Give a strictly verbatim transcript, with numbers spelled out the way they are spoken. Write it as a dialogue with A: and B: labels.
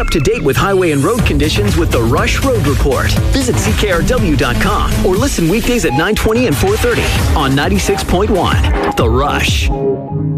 A: up to date with highway and road conditions with the Rush Road Report. Visit C K R W dot com or listen weekdays at nine twenty and four thirty on ninety-six point one. The Rush.